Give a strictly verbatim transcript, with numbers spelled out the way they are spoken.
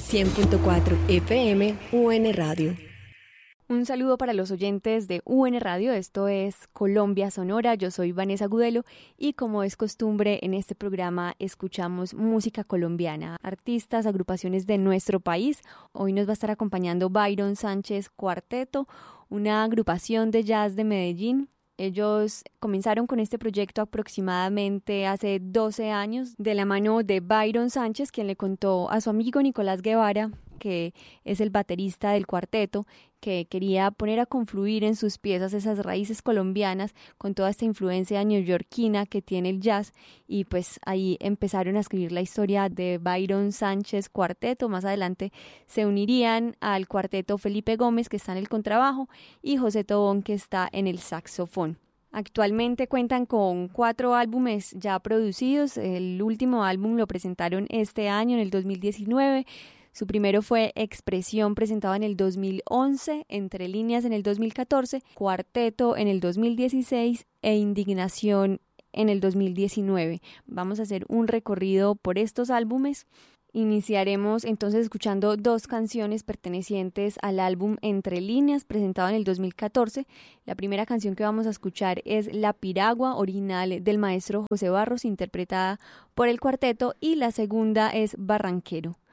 cien punto cuatro F M U N Radio. Un saludo para los oyentes de U N Radio, esto es Colombia Sonora, yo soy Vanessa Gudelo y como es costumbre en este programa escuchamos música colombiana, artistas, agrupaciones de nuestro país. Hoy nos va a estar acompañando Byron Sánchez Cuarteto, una agrupación de jazz de Medellín. Ellos comenzaron con este proyecto aproximadamente hace doce años de la mano de Byron Sánchez, quien le contó a su amigo Nicolás Guevara, que es el baterista del cuarteto, que quería poner a confluir en sus piezas esas raíces colombianas con toda esta influencia neoyorquina que tiene el jazz, y pues ahí empezaron a escribir la historia de Byron Sánchez Cuarteto. Más adelante se unirían al cuarteto Felipe Gómez, que está en el contrabajo, y José Tobón, que está en el saxofón. Actualmente cuentan con cuatro álbumes ya producidos. El último álbum lo presentaron este año, en el dos mil diecinueve. Su primero fue Expresión, presentado en el dos mil once, Entre Líneas en el dos mil catorce, Cuarteto en el dos mil dieciséis e Indignación en el dos mil diecinueve. Vamos a hacer un recorrido por estos álbumes. Iniciaremos entonces escuchando dos canciones pertenecientes al álbum Entre Líneas, presentado en el dos mil catorce. La primera canción que vamos a escuchar es La Piragua, original del maestro José Barros, interpretada por el cuarteto, y la segunda es Barranquero.